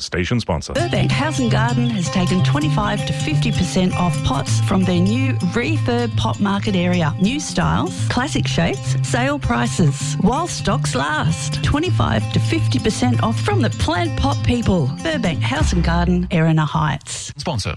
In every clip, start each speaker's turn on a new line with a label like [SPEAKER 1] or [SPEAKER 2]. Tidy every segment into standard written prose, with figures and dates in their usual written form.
[SPEAKER 1] station sponsor.
[SPEAKER 2] Burbank House and Garden has taken 25 to 50% off pots from their new refurb pot market area. New styles, classic shapes, sale prices. While stocks last. 25 to 50% off from the plant pot people. Burbank House and Garden, Erina Heights.
[SPEAKER 1] Sponsor.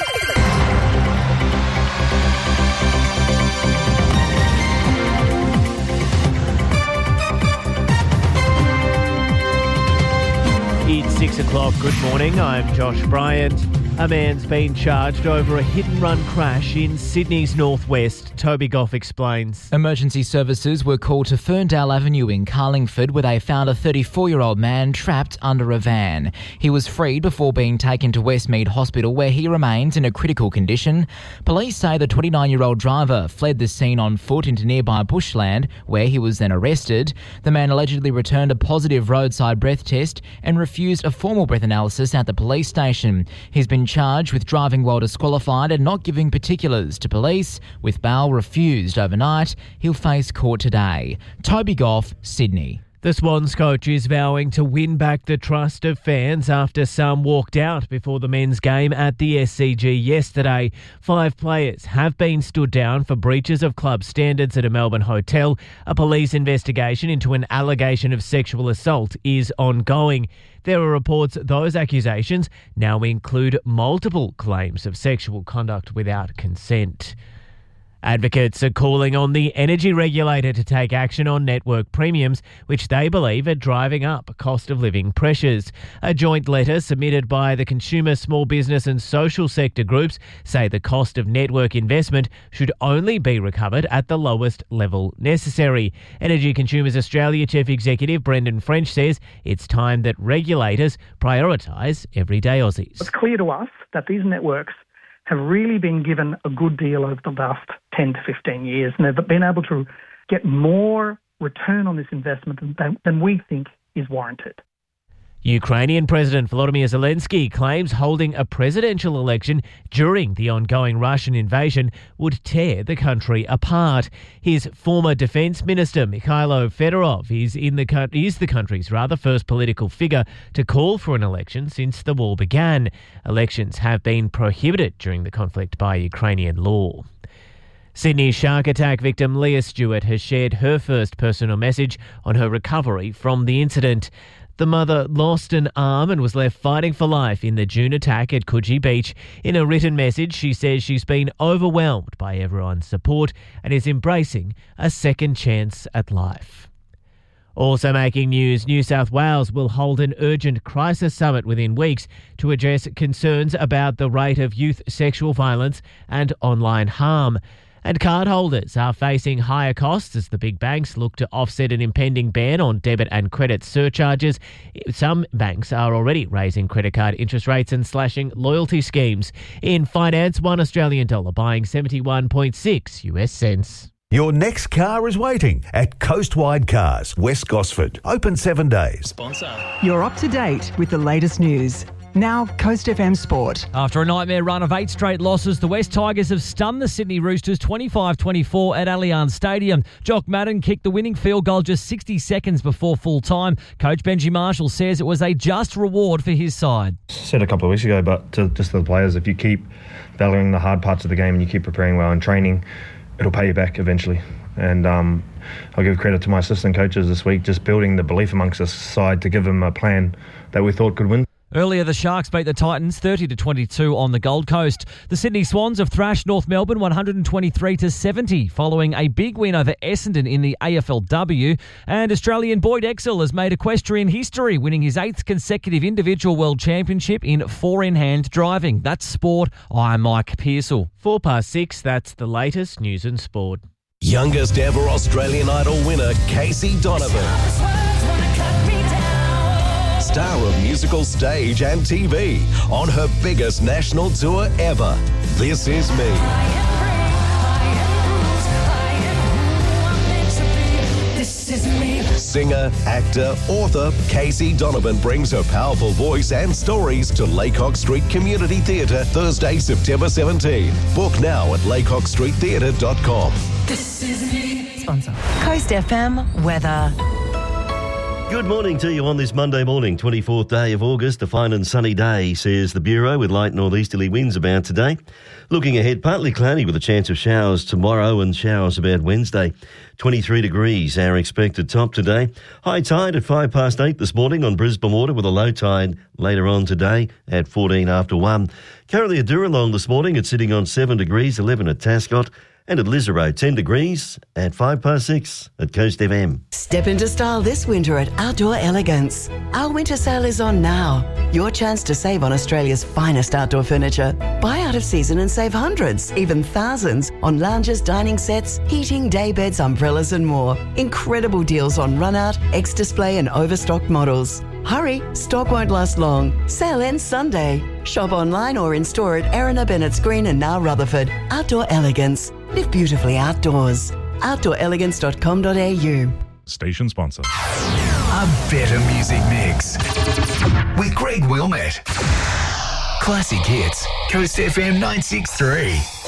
[SPEAKER 3] It's 6 o'clock. Good morning. I'm Josh Bryant. A man's been charged over a hit-and-run crash in Sydney's northwest. Toby Goff explains.
[SPEAKER 4] Emergency services were called to Ferndale Avenue in Carlingford, where they found a 34-year-old man trapped under a van. He was freed before being taken to Westmead Hospital, where he remains in a critical condition. Police say the 29-year-old driver fled the scene on foot into nearby bushland, where he was then arrested. The man allegedly returned a positive roadside breath test and refused a formal breath analysis at the police station. He's been charged with driving while disqualified and not giving particulars to police. With bail refused overnight, he'll face court today. Toby Goff, Sydney.
[SPEAKER 3] The Swans coach is vowing to win back the trust of fans after some walked out before the men's game at the SCG yesterday. 5 players have been stood down for breaches of club standards at a Melbourne hotel. A police investigation into an allegation of sexual assault is ongoing. There are reports those accusations now include multiple claims of sexual conduct without consent. Advocates are calling on the energy regulator to take action on network premiums, which they believe are driving up cost of living pressures. A joint letter submitted by the consumer, small business and social sector groups say the cost of network investment should only be recovered at the lowest level necessary. Energy Consumers Australia Chief Executive Brendan French says it's time that regulators prioritise everyday Aussies.
[SPEAKER 5] It's clear to us that these networks have really been given a good deal over the last 10 to 15 years, and they've been able to get more return on this investment than we think is warranted.
[SPEAKER 3] Ukrainian President Volodymyr Zelensky claims holding a presidential election during the ongoing Russian invasion would tear the country apart. His former defence minister, Mikhailo Fedorov, is the country's first political figure to call for an election since the war began. Elections have been prohibited during the conflict by Ukrainian law. Sydney shark attack victim Leah Stewart has shared her first personal message on her recovery from the incident. The mother lost an arm and was left fighting for life in the June attack at Coogee Beach. In a written message, she says she's been overwhelmed by everyone's support and is embracing a second chance at life. Also making news, New South Wales will hold an urgent crisis summit within weeks to address concerns about the rate of youth sexual violence and online harm. And cardholders are facing higher costs as the big banks look to offset an impending ban on debit and credit surcharges. Some banks are already raising credit card interest rates and slashing loyalty schemes. In finance, $1 Australian dollar buying 71.6 US cents.
[SPEAKER 6] Your next car is waiting at Coastwide Cars, West Gosford. Open 7 days.
[SPEAKER 7] Sponsor.
[SPEAKER 8] You're up to date with the latest news. Now, Coast FM Sport.
[SPEAKER 7] After a nightmare run of 8 straight losses, the West Tigers have stunned the Sydney Roosters 25-24 at Allianz Stadium. Jock Madden kicked the winning field goal just 60 seconds before full time. Coach Benji Marshall says it was a just reward for his side.
[SPEAKER 9] Said a couple of weeks ago, but to the players, if you keep valuing the hard parts of the game and you keep preparing well and training, it'll pay you back eventually. And I'll give credit to my assistant coaches this week, just building the belief amongst us side to give them a plan that we thought could win.
[SPEAKER 7] Earlier, the Sharks beat the Titans 30-22 on the Gold Coast. The Sydney Swans have thrashed North Melbourne 123-70 following a big win over Essendon in the AFLW. And Australian Boyd Exel has made equestrian history, winning his 8th consecutive individual world championship in 4-in-hand driving. That's sport. I'm Mike Pearsall.
[SPEAKER 3] 6:04, that's the latest news and sport.
[SPEAKER 10] Youngest ever Australian Idol winner, Casey Donovan. Star of musical stage and TV on her biggest national tour ever. This Is Me. Singer, actor, author, Casey Donovan brings her powerful voice and stories to Laycock Street Community Theatre Thursday, September 17. Book now at laycockstreettheatre.com.
[SPEAKER 8] Sponsor. Coast FM weather.
[SPEAKER 1] Good morning to you on this Monday morning, 24th day of August. A fine and sunny day, says the Bureau, with light northeasterly winds about today. Looking ahead, partly cloudy with a chance of showers tomorrow and showers about Wednesday. 23 degrees, our expected top today. High tide at 8:05 this morning on Brisbane Water, with a low tide later on today at 14 after 1. Currently at Duralong this morning, it's sitting on 7 degrees, 11 at Tascott. And at Lisarow, 10 degrees at 6:05 at Coast FM.
[SPEAKER 11] Step into style this winter at Outdoor Elegance. Our winter sale is on now. Your chance to save on Australia's finest outdoor furniture. Buy out of season and save hundreds, even thousands, on lounges, dining sets, heating, day beds, umbrellas and more. Incredible deals on run-out, ex-display and overstocked models. Hurry, stock won't last long. Sale ends Sunday. Shop online or in store at Erina Bennett's Green and now Rutherford. Outdoor Elegance. Live beautifully outdoors. OutdoorElegance.com.au.
[SPEAKER 12] Station sponsor.
[SPEAKER 13] A better music mix with Greg Wilmette. Classic hits. Coast FM 963.